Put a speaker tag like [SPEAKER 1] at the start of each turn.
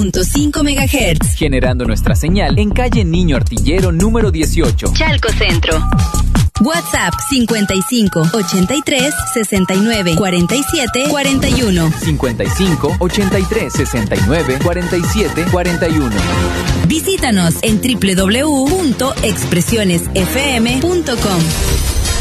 [SPEAKER 1] 102.5 MHz.
[SPEAKER 2] Generando nuestra señal en calle Niño Artillero número 18.
[SPEAKER 1] Chalco Centro. WhatsApp 55 83 69 47 41.
[SPEAKER 2] 55 83 69 47 41.
[SPEAKER 1] Visítanos en www.expresionesfm.com.